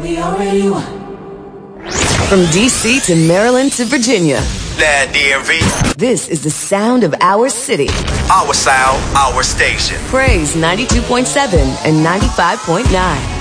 we already won. From D.C. to Maryland to Virginia. Nah, DMV. This is the sound of our city. Our sound, our station. Praise 92.7 and 95.9.